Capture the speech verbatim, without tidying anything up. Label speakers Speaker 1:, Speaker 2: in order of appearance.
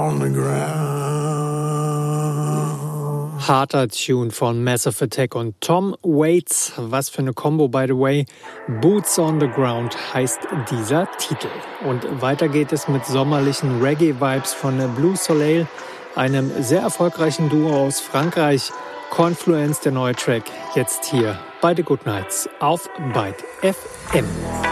Speaker 1: on the ground.
Speaker 2: Harter Tune von Massive Attack und Tom Waits. Was für eine Combo, by the way. Boots on the Ground heißt dieser Titel. Und weiter geht es mit sommerlichen Reggae-Vibes von Blue Soleil, einem sehr erfolgreichen Duo aus Frankreich. Confluence, der neue Track, jetzt hier bei The Good Nights auf Byte F M.